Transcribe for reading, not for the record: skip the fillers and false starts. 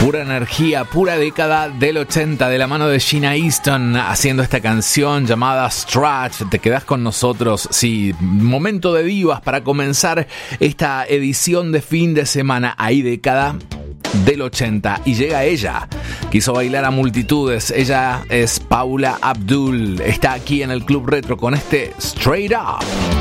Pura energía, pura década del 80 de la mano de Sheena Easton haciendo esta canción llamada Stretch. Te quedás con nosotros, sí, momento de divas para comenzar esta edición de fin de semana. Ahí década del 80 y llega ella, quiso bailar a multitudes. Ella es Paula Abdul, está aquí en el Club Retro con este Straight Up.